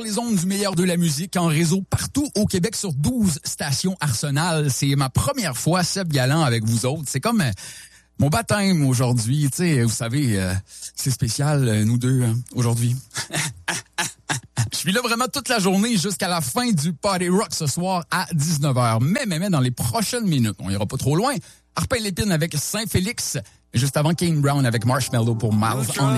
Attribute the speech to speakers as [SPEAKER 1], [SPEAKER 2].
[SPEAKER 1] les ondes du meilleur de la musique en réseau partout au Québec sur 12 stations Arsenal. C'est ma première fois, Seb Galland, avec vous autres. C'est comme mon baptême aujourd'hui. Tu sais, vous savez, c'est spécial, nous deux, aujourd'hui. Je suis là vraiment toute la journée jusqu'à la fin du Party Rock ce soir à 19h. Mais dans les prochaines minutes, on ira pas trop loin. Arpin Lépine avec Saint-Félix, juste avant Kane Brown avec Marshmello pour Miles on